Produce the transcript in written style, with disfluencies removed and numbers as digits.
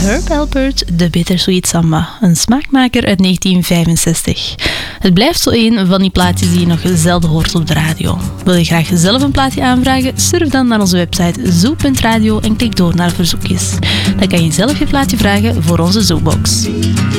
Herb Alpert, de Bittersweet Samba, een smaakmaker uit 1965. Het blijft zo een van die plaatjes die je nog zelden hoort op de radio. Wil je graag zelf een plaatje aanvragen? Surf dan naar onze website zoo.radio en klik door naar verzoekjes. Dan kan je zelf je plaatje vragen voor onze Zoobox.